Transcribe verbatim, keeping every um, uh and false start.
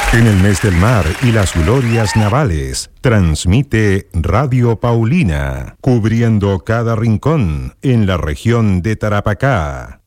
En el mes del mar y las glorias navales, transmite Radio Paulina, cubriendo cada rincón en la región de Tarapacá.